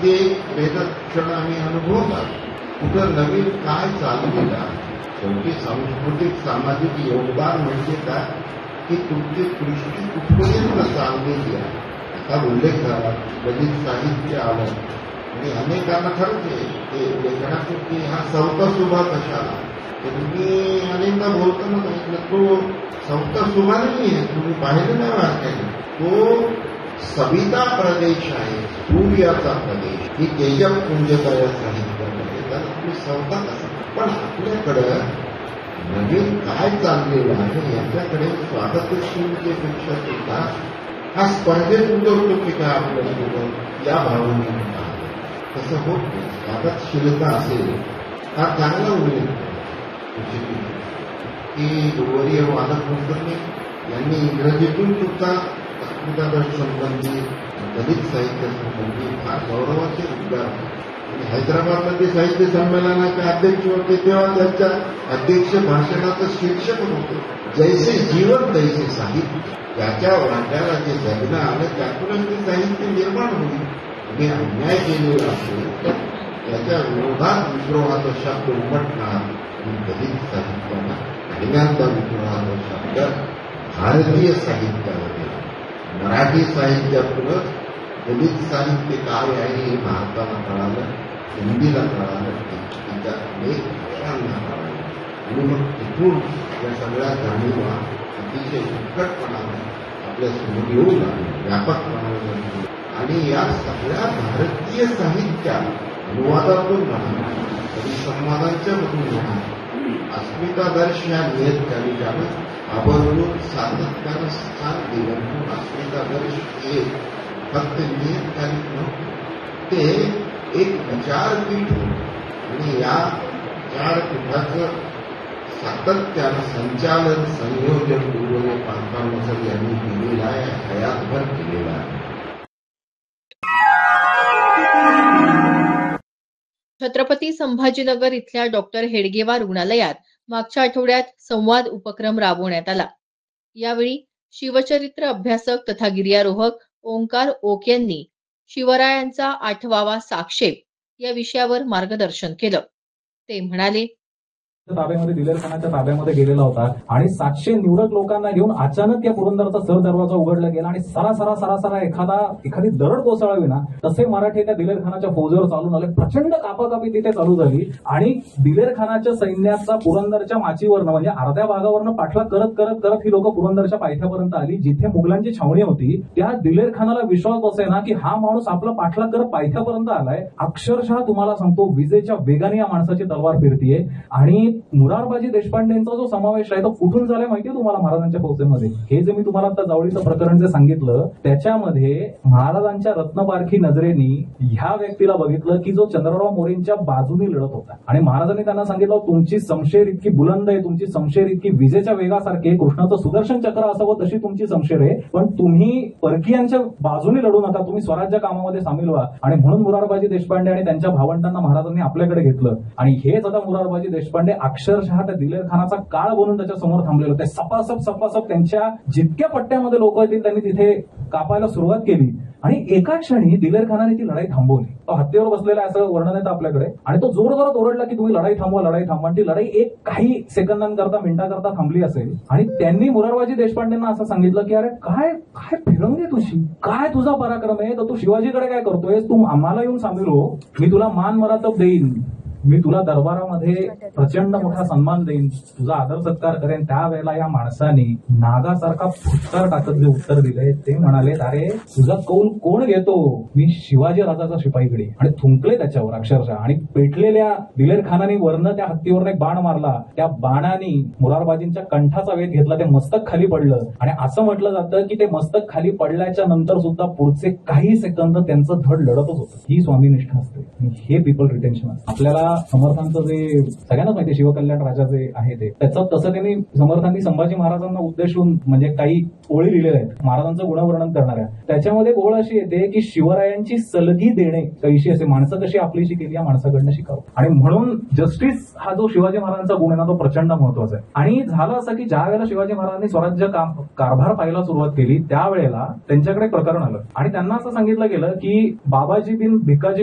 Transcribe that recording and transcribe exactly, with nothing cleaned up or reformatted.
ते वेदक क्षण आम्ही अनुभवतात. कुठं नवीन काय चाललेला, शेवटी सांस्कृतिक सामाजिक योगदान म्हणजे काय की तुमची दृष्टी कुठपर्यंत चाललेली आहे. आता उल्लेख झाला दलित साहित्य आलं आणि अनेकांना खरंच ते लेखनातून की हा चौथा सुभा कशाला, तुम्ही अनेकदा बोलताना सांगितलं तो चौथा सुभा नाही आहे, तुम्ही पाहिलं नाही वाटतं, तो सविता प्रदेश आहे, सूर्याचा प्रदेश, ही तेजप पुंजताया साहित्यामध्ये. तर तुम्ही चौथा कसा, पण आपल्याकडं नवीन काय चाललेलं आहे याच्याकडे स्वागतशीलतेपेक्षा सुद्धा हा स्पर्धेत उतरतो की काय आपल्यासोबत या भावनेने तसं होत नाही. स्वागतशीलता असेल हा चांगला उल्लेख की गुरुवर्य माधव कुलकर्णी यांनी इंग्रजीतून सुद्धा अस्मितादर्श संबंधी दलित साहित्य संबंधी फार गौरवाचे उद्गार आणि हैदराबादमध्ये साहित्य संमेलनाचे अध्यक्ष होते तेव्हा त्यांच्या अध्यक्ष भाषणाचं शीर्षक होतं जैसे जीवन तैसे साहित्य. त्याच्या वाट्याला जे जगणं आलं त्यातूनच ते साहित्य निर्माण होईल. तुम्ही अन्याय केलेला असेल तर त्याच्या विरोधात विद्रोहाचा शब्द उमटणार आणि दलित साहित्याला पहिल्यांदा विद्रोहाचा शब्द भारतीय साहित्यामध्ये मराठी साहित्यातूनच दलित साहित्य काय आहे हे भारताला कळालं, हिंदीला कळालं, तिच्या अनेक भाषांना कळालं आणि मग तिथून या सगळ्या जाणीवा अतिशय उत्कटपणाने आपल्या समोर येऊ लागल्या, व्यापकपणाने. आणि या सगळ्या भारतीय साहित्यात अनुवादातून म्हणा तरी संवादांच्या मधून म्हणा अस्मितादर्श या नियतकालिकानं आवर्जून सातत्यानं स्थान दिलं. अस्मितादर्श हे फक्त नियतकालिक नव्हते, ते एक विचारपीठ आणि या विचारपीठाचं सातत्यानं संचालन संयोजन गुरुवर्य पांचाळ यांनी केलेलं आहे, हयातभर केलेलं आहे. छत्रपती संभाजीनगर इथल्या डॉक्टर हेडगेवार रुग्णालयात मागच्या आठवड्यात संवाद उपक्रम राबवण्यात आला. यावेळी शिवचरित्र अभ्यासक तथा गिर्यारोहक ओंकार ओक यांनी शिवरायांचा आठवावा साक्षेप या विषयावर मार्गदर्शन केलं. ते म्हणाले, ताब्यामध्ये दिलेर खानाच्या ताब्यामध्ये गेलेला होता आणि सातशे निवडक लोकांना घेऊन अचानक या पुरंदरचा सर दरवाजा उघडला गेला आणि सरासरा सरासरा एखादा एखादी दरड कोसळावी ना तसे मराठे त्या दिलेर खानाच्या फौजेवर चालून आले. प्रचंड कापाकापी तिथे चालू झाली आणि दिलेर खानाच्या सैन्याचा पुरंदरच्या माचीवरनं म्हणजे अर्ध्या भागावरनं पाठला करत करत करत ही लोक पुरंदरच्या पायथ्यापर्यंत आली. जिथे मुघलांची छावणी होती त्या दिलेर खानाला विश्वास बसेना की हा माणूस आपला पाठला करत पायथ्यापर्यंत आलाय. अक्षरशः तुम्हाला सांगतो विजेच्या वेगाने या माणसाची तलवार फिरतीये आणि मुरारबाजी देशपांडेंचा जो समावेश आहे तो कुठून झालाय माहितीये तुम्हाला महाराजांच्या फौजेमध्ये. हे जे मी तुम्हाला आता जावळीचं प्रकरण जे सांगितलं त्याच्यामध्ये महाराजांच्या रत्नपारखी नजरेनी ह्या व्यक्तीला बघितलं की जो चंद्रराव मोरेंच्या बाजूनी लढत होता आणि महाराजांनी त्यांना सांगितलं तुमची समशेर इतकी बुलंद आहे, तुमची समशेर इतकी विजेच्या वेगासारखी, कृष्णाचं सुदर्शन चक्र असावं तशी तुमची समशेर आहे, पण तुम्ही परकीयांच्या बाजूनी लढू नका, तुम्ही स्वराज्य कामामध्ये सामील व्हा. आणि म्हणून मुरारबाजी देशपांडे आणि त्यांच्या भावंडांना महाराजांनी आपल्याकडे घेतलं आणि हेच आता मुरारबाजी देशपांडे अक्षरशः त्या दिलेर खानाचा काळ बनून त्याच्या समोर थांबलेलं होते. सपासप सपासप त्यांच्या जितक्या पट्ट्यामध्ये लोक येतील त्यांनी तिथे कापायला सुरुवात केली आणि एका क्षणी दिलेर खानाने ती लढाई थांबवली. तो हत्तीवर बसलेला असं वर्णन येतं आपल्याकडे आणि तो जोर जोरात ओरडला की तुम्ही लढाई थांबवा लढाई थांबवा. ती लढाई एक काही सेकंदांकरता मिनिटाकरता थांबली असेल आणि त्यांनी मुरारबाजी देशपांडेंना असं सांगितलं की अरे काय काय फिरंगी तुझी, काय तुझा पराक्रम आहे, तर तू शिवाजीकडे काय करतोय, तू आम्हाला येऊन सामील हो, मी तुला मान मरातब देईन, मी तुला दरबारामध्ये प्रचंड मोठा सन्मान देईन, तुझा आदर सत्कार करेन. त्यावेळेला या माणसाने नागासारखा फुटकार टाकत जे उत्तर दिले ते म्हणाले अरे तुझा कौल कोण घेतो, मी शिवाजी राजाचा शिपाईकडे. आणि थुंकले त्याच्यावर अक्षरशः आणि पेटलेल्या दिलेर खानाने वरनं त्या हत्तीवर एक बाण मारला. त्या बाणाने मुरारबाजींच्या कंठाचा वेध घेतला, ते मस्तक खाली पडलं आणि असं म्हटलं जातं की ते मस्तक खाली पडल्याच्या नंतर सुद्धा पुढचे काही सेकंद त्यांचं धड लढतच होतं. ही स्वामीनिष्ठा असते, हे पीपल रिटेन्शन असतं. आपल्याला समर्थांचं जे सगळ्यांनाच माहिती शिवकल्याण राजा जे आहे ते त्याचं तसं त्यांनी समर्थांनी संभाजी महाराजांना उद्देशून म्हणजे काही ओळी लिहिलेल्या आहेत महाराजांचं गुणवर्णन करणाऱ्या. त्याच्यामध्ये ओळ अशी येते की शिवरायांची सलगी देणे कैशी असे, माणसं कशी आपलीशी केली या माणसाकडनं शिकावं. आणि म्हणून जस्टिस हा जो शिवाजी महाराजांचा गुण आहे ना तो प्रचंड महत्वाचा आहे. आणि झालं असं की ज्या वेळेला शिवाजी महाराजांनी स्वराज्य काम कारभार पाहायला सुरुवात केली त्यावेळेला त्यांच्याकडे प्रकरण आलं आणि त्यांना असं सांगितलं गेलं की बाबाजी बिन भिकाजी